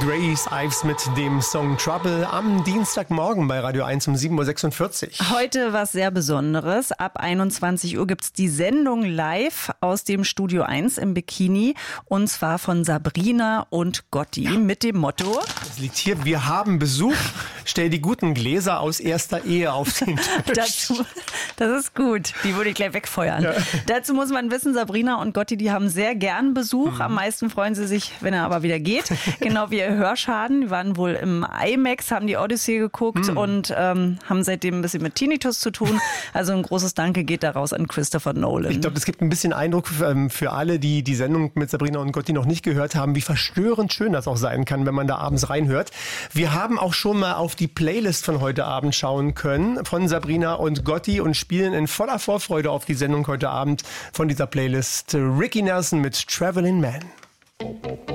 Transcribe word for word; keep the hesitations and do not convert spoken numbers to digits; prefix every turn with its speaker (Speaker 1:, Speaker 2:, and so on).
Speaker 1: Grace Ives mit dem Song Trouble am Dienstagmorgen bei Radio eins um sieben Uhr sechsundvierzig.
Speaker 2: Heute was sehr Besonderes. Ab einundzwanzig Uhr gibt's die Sendung live aus dem Studio eins im Bikini. Und zwar von Sabrina und Gotti ja. mit dem Motto:
Speaker 1: Es liegt hier, wir haben Besuch. Stell die guten Gläser aus erster Ehe auf den Tisch.
Speaker 2: Dazu, das ist gut. Die würde ich gleich wegfeuern. Ja. Dazu muss man wissen, Sabrina und Gotti, die haben sehr gern Besuch. Mhm. Am meisten freuen sie sich, wenn er aber wieder geht. Genau wie ihr Hörschaden. Die waren wohl im IMAX, haben die Odyssey geguckt mhm. und ähm, haben seitdem ein bisschen mit Tinnitus zu tun. Also ein großes Danke geht da raus an Christopher Nolan.
Speaker 1: Ich glaube, das gibt ein bisschen Eindruck ähm, für alle, die die Sendung mit Sabrina und Gotti noch nicht gehört haben, wie verstörend schön das auch sein kann, wenn man da abends reinhört. Wir haben auch schon mal auf die Playlist von heute Abend schauen können von Sabrina und Gotti und spielen in voller Vorfreude auf die Sendung heute Abend von dieser Playlist Ricky Nelson mit Traveling Man.